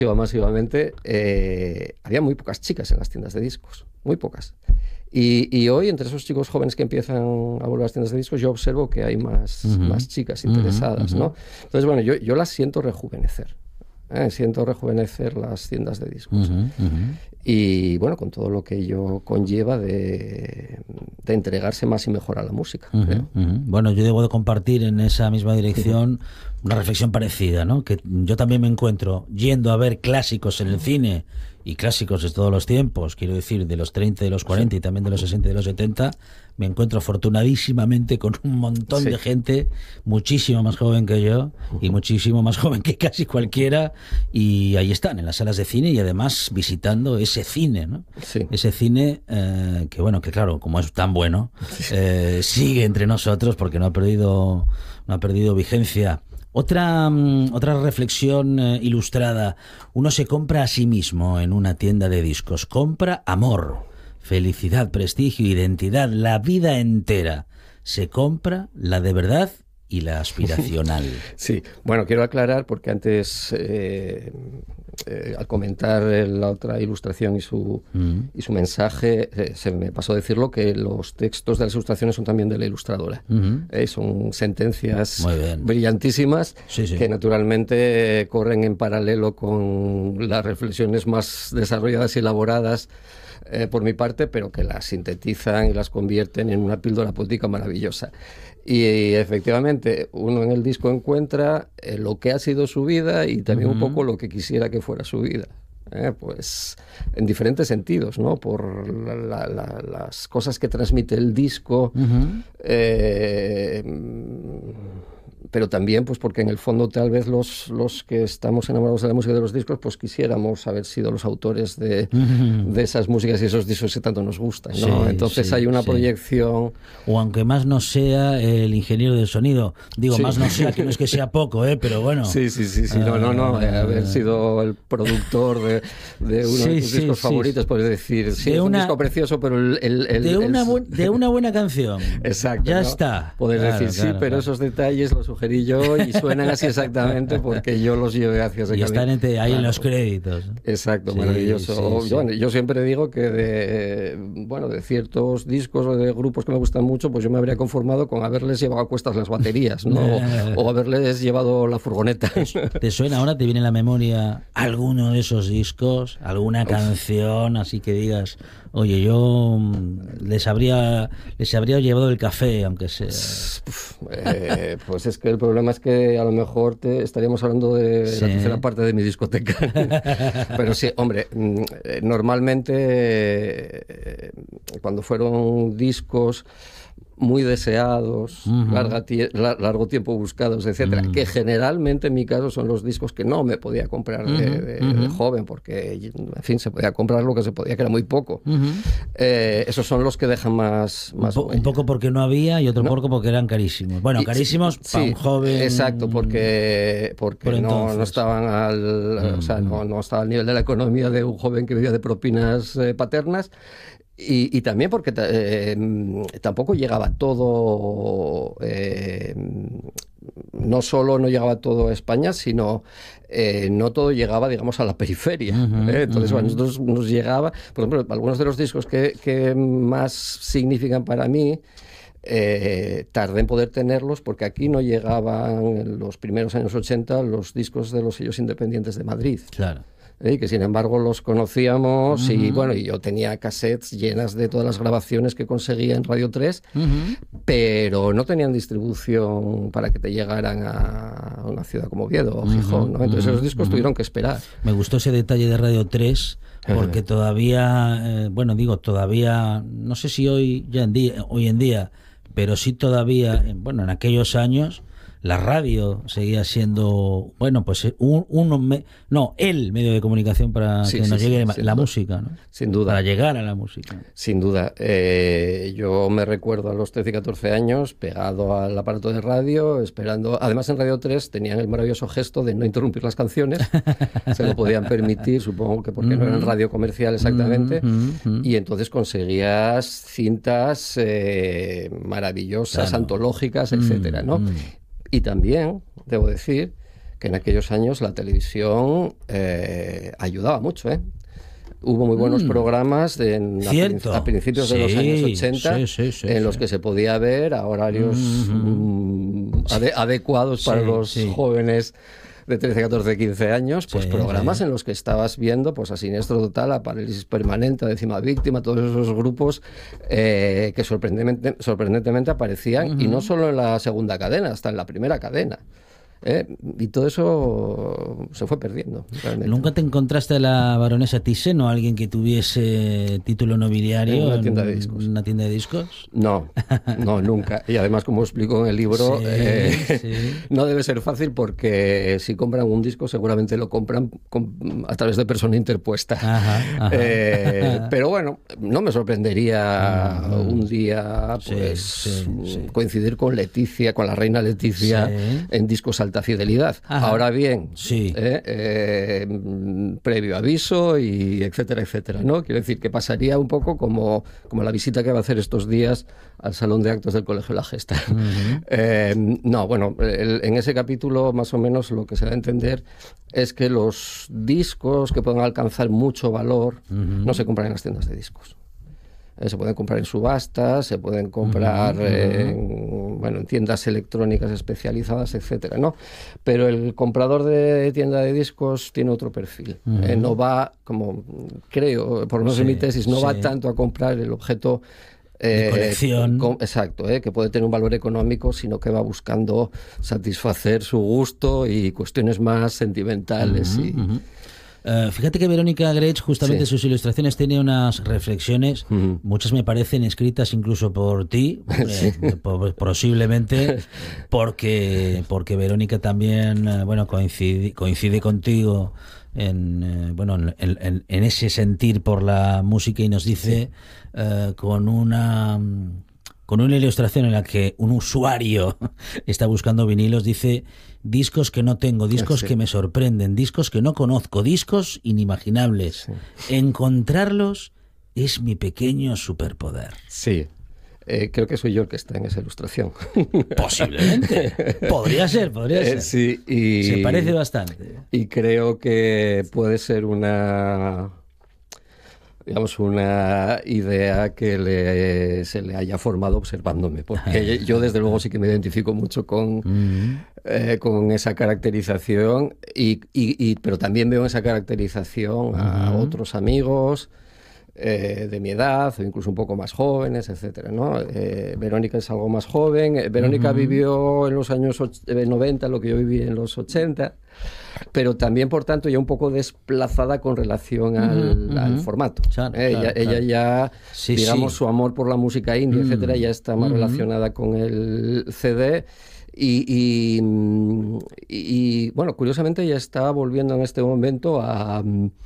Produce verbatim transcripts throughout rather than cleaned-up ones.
masivamente, eh, había muy pocas chicas en las tiendas de discos, muy pocas. Y, y hoy, entre esos chicos jóvenes que empiezan a volver a las tiendas de discos, yo observo que hay más, Uh-huh. más chicas interesadas, Uh-huh. ¿no? Entonces, bueno, yo, yo las siento rejuvenecer. ¿eh? Siento rejuvenecer las tiendas de discos. Uh-huh. Uh-huh. Y, bueno, con todo lo que ello conlleva de, de entregarse más y mejor a la música, Uh-huh. creo. Uh-huh. Bueno, yo debo de compartir en esa misma dirección una reflexión parecida, ¿no? Que yo también me encuentro yendo a ver clásicos en el cine, y clásicos de todos los tiempos, quiero decir, de los treinta, de los cuarenta, sí, y también de los sesenta y de los setenta, me encuentro afortunadísimamente con un montón, sí, de gente muchísimo más joven que yo y muchísimo más joven que casi cualquiera, y ahí están, en las salas de cine y además visitando ese cine, ¿no? Sí. Ese cine eh, que, bueno, que claro, como es tan bueno, eh, sigue entre nosotros porque no ha perdido, no ha perdido vigencia. Otra, otra reflexión eh, ilustrada. Uno se compra a sí mismo en una tienda de discos. Compra amor, felicidad, prestigio, identidad, la vida entera. Se compra la de verdad y la aspiracional. Sí, bueno, quiero aclarar porque antes, eh, eh, al comentar la otra ilustración y su, mm. y su mensaje, eh, se me pasó a decirlo que los textos de las ilustraciones son también de la ilustradora. Uh-huh. Eh, son sentencias brillantísimas, sí, sí, que naturalmente corren en paralelo con las reflexiones más desarrolladas y elaboradas eh, por mi parte, pero que las sintetizan y las convierten en una píldora poética maravillosa. Y, y efectivamente uno en el disco encuentra eh, lo que ha sido su vida y también uh-huh. un poco lo que quisiera que fuera su vida. Eh, pues en diferentes sentidos, ¿no? Por la, la, la, las cosas que transmite el disco, uh-huh. eh, pero también pues porque en el fondo tal vez los, los que estamos enamorados de la música de los discos pues quisiéramos haber sido los autores de, uh-huh. de esas músicas y esos discos que tanto nos gustan, ¿no? Sí, entonces sí, hay una sí. proyección. O aunque más no sea el ingeniero del sonido, digo, sí. más no sea, que no es que sea poco, ¿eh? Pero bueno. Sí, sí, sí, sí. no, no, no, eh, haber sido el productor de, de uno sí, de tus sí, discos sí. favoritos, puedes decir, sí, de es una, un disco precioso, pero el... el, el de, una el... Bu- de una buena canción. Exacto. Ya ¿no? está. Poder claro, decir, sí, claro, pero claro. esos detalles los sugerí yo y suenan así exactamente porque yo los llevé hacia ese y camino. están entre, ahí claro. en los créditos. Exacto, sí, maravilloso. Sí, yo, sí. yo siempre digo que de, bueno, de ciertos discos o de grupos que me gustan mucho, pues yo me habría conformado con haberles llevado a cuestas las baterías, ¿no? o, o haberles llevado la furgoneta. ¿Te suena ahora, te viene a la memoria alguno de esos discos, alguna canción así que digas, oye, yo les habría les habría llevado el café, aunque sea? eh, pues es que el problema es que a lo mejor te estaríamos hablando de sí. la tercera parte de mi discoteca. Pero sí, hombre, normalmente eh, cuando fueron discos muy deseados, uh-huh. larga tie- la- largo tiempo buscados, etcétera, uh-huh. que generalmente en mi caso son los discos que no me podía comprar de, uh-huh. de, uh-huh. de joven, porque, en fin, se podía comprar lo que se podía, que era muy poco. Uh-huh. Eh, esos son los que dejan más... más un, po- un poco porque no había y otro ¿no? poco porque eran carísimos. Bueno, carísimos sí, para un joven... Exacto, porque, porque por no, no estaban al... Uh-huh. O sea, no, no estaba al nivel de la economía de un joven que vivía de propinas eh, paternas. Y, y también porque eh, tampoco llegaba todo, eh, no solo no llegaba todo a España, sino eh, no todo llegaba, digamos, a la periferia. Uh-huh, ¿eh? Entonces, uh-huh. bueno, nosotros nos llegaba, por ejemplo, algunos de los discos que, que más significan para mí, Eh, tardé en poder tenerlos porque aquí no llegaban en los primeros años ochenta los discos de los sellos independientes de Madrid. Claro. ¿Eh? Que sin embargo los conocíamos uh-huh. y bueno, y yo tenía cassettes llenas de todas las grabaciones que conseguía en Radio tres, uh-huh. pero no tenían distribución para que te llegaran a una ciudad como Oviedo o Gijón, ¿no? Entonces uh-huh. los discos uh-huh. tuvieron que esperar. Me gustó ese detalle de Radio tres porque todavía, eh, bueno, digo, todavía, no sé si hoy, ya en día, hoy en día, pero sí todavía, bueno, en aquellos años, la radio seguía siendo, bueno, pues un, uno, me, no, el medio de comunicación para sí, que sí, nos llegue sí, la música, ¿no? Sin duda. Para llegar a la música. Sin duda. Eh, yo me recuerdo a los trece y catorce años, pegado al aparato de radio, esperando. Además, en Radio tres tenían el maravilloso gesto de no interrumpir las canciones. Se lo podían permitir, supongo que porque mm-hmm. no eran radio comercial exactamente. Mm-hmm. Y entonces conseguías cintas eh, maravillosas, claro. antológicas, etcétera, ¿no? Mm-hmm. Y también, debo decir, que en aquellos años la televisión eh, ayudaba mucho, ¿eh? Hubo muy buenos mm. programas de, en, a, a principios sí, de los años ochenta sí, sí, sí, en sí. los que se podía ver a horarios mm-hmm. mm, ade- adecuados para sí, los sí. jóvenes de trece, catorce, quince años, pues sí, programas sí. en los que estabas viendo pues a Siniestro Total, a Parálisis Permanente, a Décima Víctima, todos esos grupos eh, que sorprendentemente, sorprendentemente aparecían, uh-huh. y no solo en la segunda cadena, hasta en la primera cadena. ¿Eh? Y todo eso se fue perdiendo realmente. ¿Nunca te encontraste a la baronesa Thyssen o a alguien que tuviese título nobiliario en una tienda de discos? ¿En una tienda de discos? No, no, nunca. Y además, como explico en el libro, sí, eh, sí. no debe ser fácil porque si compran un disco seguramente lo compran con, a través de persona interpuesta. Ajá, ajá. Eh, pero bueno, no me sorprendería ajá. un día pues sí, sí, sí. coincidir con Leticia, con la reina Leticia, sí. en discos alta fidelidad. Ajá. Ahora bien, sí. eh, eh, previo aviso y etcétera, etcétera, ¿no? Quiero decir que pasaría un poco como, como la visita que va a hacer estos días al Salón de Actos del Colegio La Gesta. Uh-huh. eh, no, bueno, el, en ese capítulo más o menos lo que se da a entender es que los discos que pueden alcanzar mucho valor uh-huh. no se compran en las tiendas de discos. Se pueden comprar en subastas, se pueden comprar uh-huh. en, bueno, en tiendas electrónicas especializadas, etcétera, ¿no? Pero el comprador de tienda de discos tiene otro perfil. Uh-huh. Eh, no va, como creo, por lo menos sí, en mi tesis, no sí. va tanto a comprar el objeto eh, de colección. Con, exacto, eh, que puede tener un valor económico, sino que va buscando satisfacer su gusto y cuestiones más sentimentales uh-huh, y... Uh-huh. Uh, fíjate que Verónica Grech, justamente sí. sus ilustraciones, tiene unas reflexiones, uh-huh. muchas me parecen escritas incluso por ti, sí. eh, po- posiblemente, porque porque Verónica también, eh, bueno, coincide, coincide contigo en eh, bueno en, en, en ese sentir por la música y nos dice sí. eh, con una con una ilustración en la que un usuario está buscando vinilos, dice: discos que no tengo, discos sí. que me sorprenden, discos que no conozco, discos inimaginables. Sí. Encontrarlos es mi pequeño superpoder. Sí, eh, creo que soy yo el que está en esa ilustración. Posiblemente. Podría ser, podría ser. Eh, sí, y, se parece bastante. Y creo que puede ser una... digamos, una idea que le, se le haya formado observándome, porque yo desde luego sí que me identifico mucho con, mm. eh, con esa caracterización, y, y, y, pero también veo esa caracterización a mm. otros amigos eh, de mi edad, o incluso un poco más jóvenes, etcétera, ¿no? Eh, Verónica es algo más joven. Verónica mm. vivió en los años noventa lo que yo viví en los ochenta, pero también, por tanto, ya un poco desplazada con relación al, uh-huh, al uh-huh. formato. Claro, eh, claro, ella, claro. ella ya, sí, digamos, sí. su amor por la música indie, uh-huh. etcétera, ya está más uh-huh. relacionada con el C D. Y, y, y, y, bueno, curiosamente ya está volviendo en este momento a...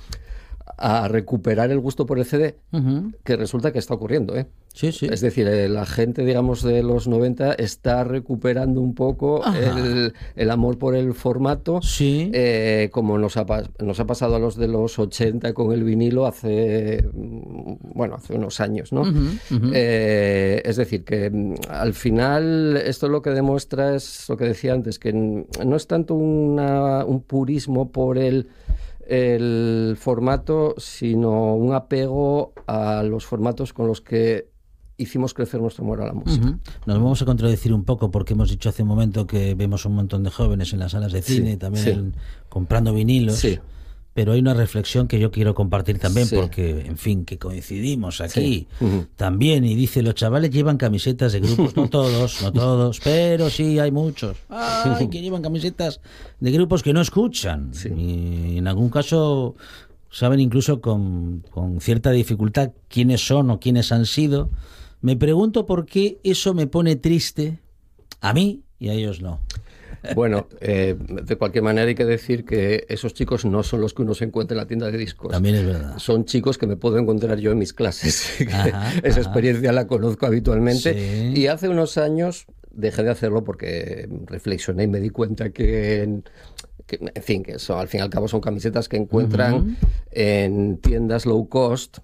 a recuperar el gusto por el C D, uh-huh. que resulta que está ocurriendo, ¿eh? Sí, sí. Es decir, eh, la gente, digamos, de los noventa está recuperando un poco el, el amor por el formato, sí. eh, como nos ha, nos ha pasado a los de los ochenta con el vinilo hace, bueno, hace unos años, ¿no? Uh-huh, uh-huh. Eh, es decir, que al final esto lo que demuestra es lo que decía antes, que no es tanto una, un purismo por el el formato, sino un apego a los formatos con los que hicimos crecer nuestro amor a la música. Uh-huh. Nos vamos a contradecir un poco porque hemos dicho hace un momento que vemos un montón de jóvenes en las salas de cine, sí, también sí. El, comprando vinilos. Sí. Pero hay una reflexión que yo quiero compartir también, sí. porque, en fin, que coincidimos aquí sí. uh-huh. también, y dice: los chavales llevan camisetas de grupos, no todos, no todos, pero sí hay muchos, ay, que llevan camisetas de grupos que no escuchan, sí. y en algún caso saben incluso con, con cierta dificultad quiénes son o quiénes han sido. Me pregunto por qué eso me pone triste a mí y a ellos no. Bueno, eh, de cualquier manera hay que decir que esos chicos no son los que uno se encuentra en la tienda de discos. También es verdad. Son chicos que me puedo encontrar yo en mis clases. Ajá, Esa ajá. experiencia la conozco habitualmente. Sí. Y hace unos años dejé de hacerlo porque reflexioné y me di cuenta que... que en fin, que son, al fin y al cabo son camisetas que encuentran uh-huh. en tiendas low cost,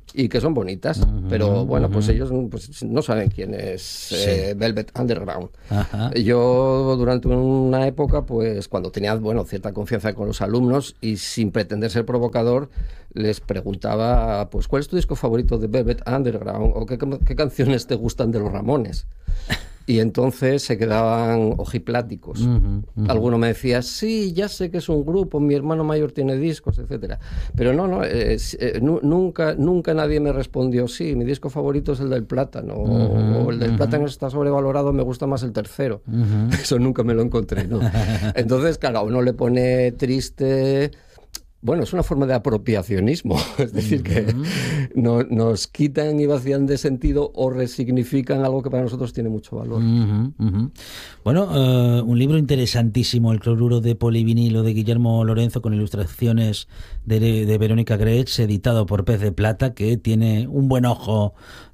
y que son bonitas, uh-huh, pero bueno, uh-huh. pues ellos pues, no saben quién es sí. eh, Velvet Underground. Uh-huh. Yo durante una época, pues cuando tenía bueno cierta confianza con los alumnos y sin pretender ser provocador, les preguntaba, pues ¿cuál es tu disco favorito de Velvet Underground? ¿O qué, qué canciones te gustan de los Ramones? Y entonces se quedaban ojipláticos. Uh-huh, uh-huh. Alguno me decía, sí, ya sé que es un grupo, mi hermano mayor tiene discos, etcétera. Pero no, no, eh, eh, nunca, nunca nadie me respondió, sí, mi disco favorito es el del Plátano, uh-huh, o el del uh-huh. Plátano está sobrevalorado, me gusta más el tercero. Uh-huh. Eso nunca me lo encontré, ¿no? Entonces, claro, a uno le pone triste... Bueno, es una forma de apropiacionismo, es decir, que uh-huh. no, nos quitan y vacían de sentido o resignifican algo que para nosotros tiene mucho valor. Uh-huh, uh-huh. Bueno, uh, un libro interesantísimo, El cloruro de polivinilo de Guillermo Lorenzo, con ilustraciones de, de Verónica Grech, editado por Pez de Plata, que tiene un buen ojo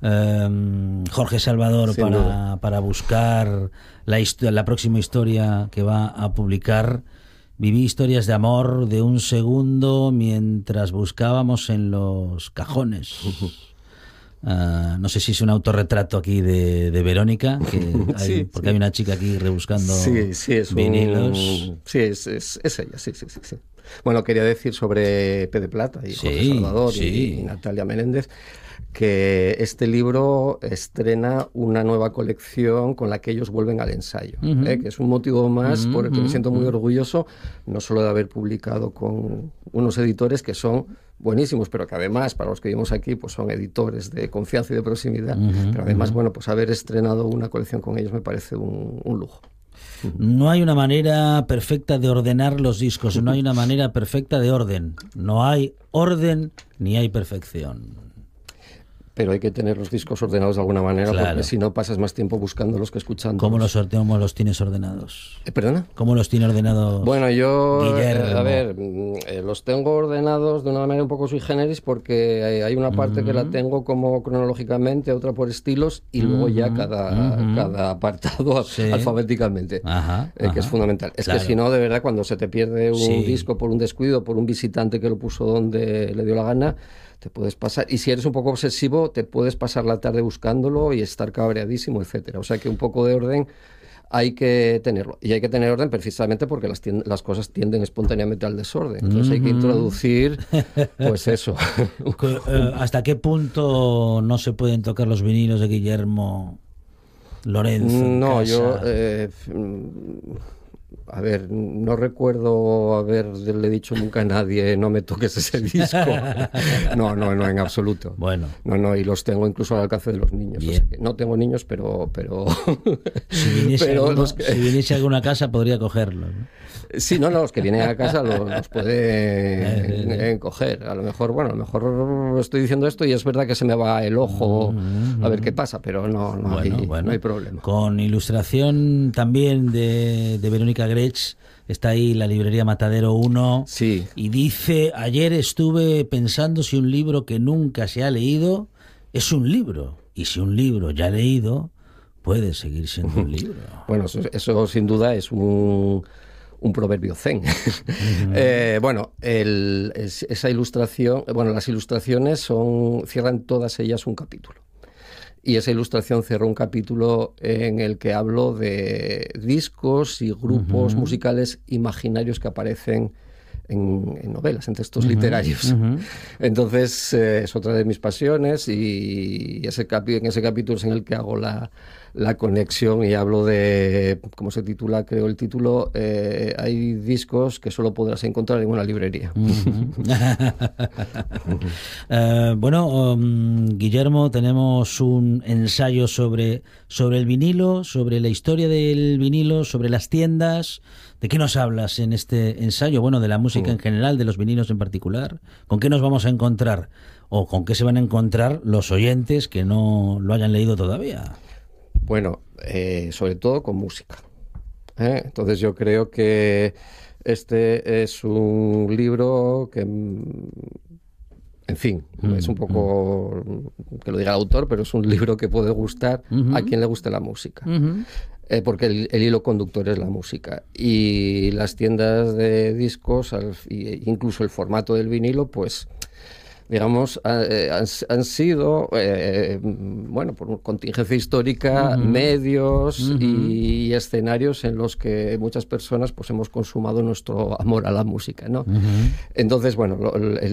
um, Jorge Salvador para, para buscar la, histo- la próxima historia que va a publicar. Viví historias de amor de un segundo mientras buscábamos en los cajones. Uh-huh. Uh, no sé si es un autorretrato aquí de, de Verónica, que hay, sí, porque sí. hay una chica aquí rebuscando sí, sí, es vinilos. Un... Sí, es, es, es ella, sí, sí, sí, sí. Bueno, quería decir sobre P de Plata y sí, Jorge Salvador sí. y, y Natalia Menéndez que este libro estrena una nueva colección con la que ellos vuelven al ensayo, uh-huh. ¿eh? que es un motivo más uh-huh. por el que me siento muy orgulloso, no solo de haber publicado con unos editores que son buenísimos, pero que además, para los que vivimos aquí, pues son editores de confianza y de proximidad, uh-huh. pero además, uh-huh. bueno, pues haber estrenado una colección con ellos me parece un, un lujo. No hay una manera perfecta de ordenar los discos, no hay una manera perfecta de orden, no hay orden ni hay perfección. Pero hay que tener los discos ordenados de alguna manera, claro. porque si no pasas más tiempo buscándolos que escuchándolos. ¿Cómo los, ¿Cómo los tienes ordenados? ¿Eh, ¿Perdona? ¿Cómo los tiene ordenados Bueno, yo, Guillermo? Eh, a ver, eh, los tengo ordenados de una manera un poco sui generis porque hay, hay una parte uh-huh. que la tengo como cronológicamente, otra por estilos y uh-huh. luego ya cada, uh-huh. cada apartado sí. alfabéticamente, ajá, eh, ajá. que es fundamental. Es claro. que si no, de verdad, cuando se te pierde un sí. disco por un descuido, por un visitante que lo puso donde le dio la gana, te puedes pasar, y si eres un poco obsesivo, te puedes pasar la tarde buscándolo y estar cabreadísimo, etcétera. O sea que un poco de orden hay que tenerlo. Y hay que tener orden precisamente porque las, tiend- las cosas tienden espontáneamente al desorden. Entonces mm-hmm. hay que introducir, pues eso. ¿Hasta qué punto no se pueden tocar los vinilos de Guillermo Lorenzo? No, yo... Eh, A ver, no recuerdo haberle dicho nunca a nadie no me toques ese disco. No, no, no, en absoluto. Bueno. No, no, y los tengo incluso al alcance de los niños. O sea que no tengo niños, pero... pero si viniese, pero alguno, los que... si viniese a alguna casa podría cogerlos, ¿no? Sí, no, no, los que vienen a casa los, los puede eh, coger. A lo mejor, bueno, a lo mejor estoy diciendo esto y es verdad que se me va el ojo mm-hmm. a ver qué pasa, pero no, no, bueno, hay, bueno. no hay problema. Con ilustración también de, de Verónica Grech, está ahí la librería Matadero uno sí. y dice, ayer estuve pensando si un libro que nunca se ha leído es un libro, y si un libro ya leído puede seguir siendo un libro. Bueno, eso, eso sin duda es un... un proverbio zen. Uh-huh. eh, bueno, el, es, esa ilustración, bueno, las ilustraciones son, cierran todas ellas un capítulo. Y esa ilustración cerró un capítulo en el que hablo de discos y grupos uh-huh. musicales imaginarios que aparecen en, en novelas, en textos uh-huh. literarios. Uh-huh. Entonces, eh, es otra de mis pasiones y ese capi- en ese capítulo es en el que hago la, la conexión y hablo de, ¿cómo se titula? Creo el título, eh, hay discos que solo podrás encontrar en una librería. Uh-huh. uh, bueno, um, Guillermo, tenemos un ensayo sobre, sobre el vinilo, sobre la historia del vinilo, sobre las tiendas. ¿De qué nos hablas en este ensayo? Bueno, de la música en general, de los vinilos en particular. ¿Con qué nos vamos a encontrar? ¿O con qué se van a encontrar los oyentes que no lo hayan leído todavía? Bueno, eh, sobre todo con música. ¿eh? Entonces yo creo que este es un libro que... En fin, mm, es un poco mm. que lo diga el autor, pero es un libro que puede gustar uh-huh. a quien le guste la música. Uh-huh. Eh, porque el, el hilo conductor es la música. Y las tiendas de discos, al, y incluso el formato del vinilo, pues digamos, eh, han, han sido, eh, bueno, por contingencia histórica, uh-huh. medios uh-huh. y escenarios en los que muchas personas pues hemos consumado nuestro amor a la música, ¿no? Uh-huh. Entonces, bueno, lo, el